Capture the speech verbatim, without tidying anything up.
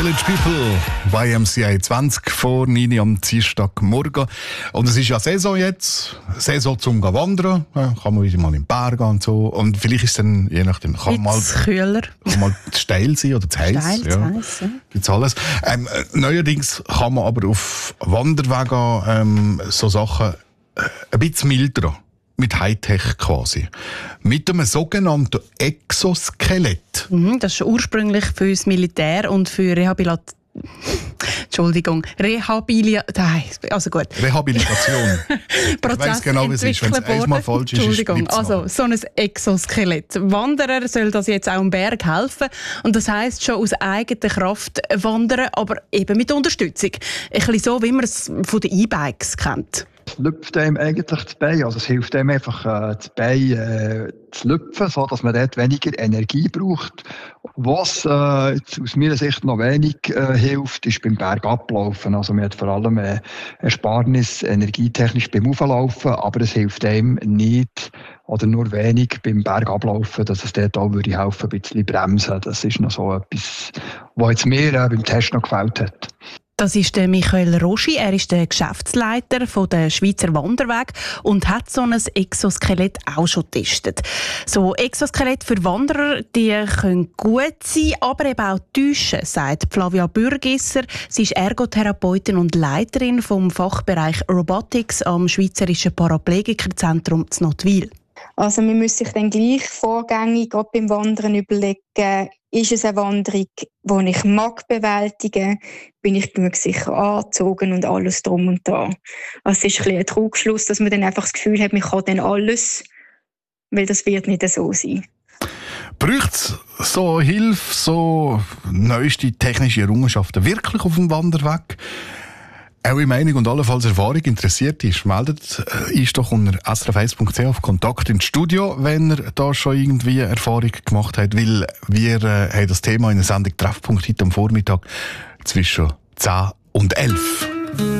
Village People, Y M C A zwanzig vor neun am Dienstagmorgen. Und es ist ja Saison jetzt, Saison zum Wandern. Ja, kann man wieder mal in den Berg gehen und so. Und vielleicht ist es dann, je nachdem, kann mal, kühler. Kann mal zu steil sein oder zu heiß. Steil, ja. zu heiß, ja. Gibt's alles. Ähm, neuerdings kann man aber auf Wanderwegen ähm, so Sachen äh, ein bisschen milder. Mit Hightech quasi. Mit einem sogenannten Exoskelett. Mhm, das ist ursprünglich für das Militär und für Rehabilitation. Entschuldigung, Rehabilitation. Also gut. Rehabilitation. Ich weiss genau, wie es ist. Wenn es einmal falsch ist, Entschuldigung, ist es also so ein Exoskelett. Wanderer soll das jetzt auch am Berg helfen. Und das heisst schon aus eigener Kraft wandern, aber eben mit Unterstützung. Ein bisschen so, wie man es von den E-Bikes kennt. Es lüpft einem eigentlich das Bein, also es hilft einem einfach, äh, das Bein äh, zu lüpfen, so dass man dort weniger Energie braucht. Was äh, jetzt aus meiner Sicht noch wenig äh, hilft, ist beim Bergablaufen. Also man hat vor allem äh, Ersparnis energietechnisch beim Auflaufen, aber es hilft einem nicht oder nur wenig beim Bergablaufen, dass es dort auch würde helfen, ein bisschen bremsen. Das ist noch so etwas, was jetzt mir äh, beim Test noch gefällt hat. Das ist der Michael Roschi. Er ist der Geschäftsleiter von der Schweizer Wanderweg und hat so ein Exoskelett auch schon getestet. So Exoskelett für Wanderer, die können gut sein, aber eben auch täuschen, sagt Flavia Bürgisser. Sie ist Ergotherapeutin und Leiterin vom Fachbereich Robotics am Schweizerischen Paraplegikerzentrum in Nottwil. Also man muss sich dann gleich vorgängig gerade beim Wandern überlegen, ist es eine Wanderung, die ich mag bewältigen, bin ich genug sicher angezogen und alles drum und dran. Also es ist ein bisschen ein Trugschluss, dass man dann einfach das Gefühl hat, man kann dann alles, weil das wird nicht so sein. Braucht es so Hilfe, so neueste technische Errungenschaften wirklich auf dem Wanderweg? Eure Meinung und allenfalls Erfahrung interessiert ist, meldet ist doch unter s r f eins punkt c h auf Kontakt ins Studio, wenn ihr da schon irgendwie Erfahrung gemacht habt, weil wir äh, haben das Thema in der Sendung Treffpunkt heute am Vormittag zwischen zehn und elf.